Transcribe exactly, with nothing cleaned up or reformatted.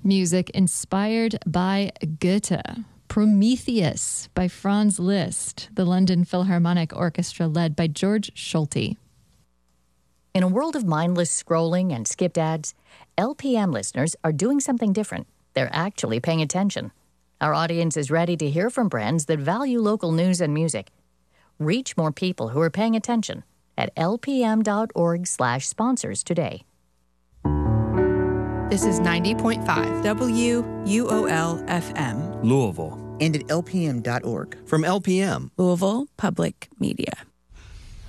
Music inspired by Goethe. Prometheus by Franz Liszt, the London Philharmonic Orchestra led by George Solti. In a world of mindless scrolling and skipped ads, L P M listeners are doing something different. They're actually paying attention. Our audience is ready to hear from brands that value local news and music. Reach more people who are paying attention at lpm.org slash sponsors today. This is ninety point five W U O L F M. Louisville. And at L P M dot org. From L P M. Louisville Public Media.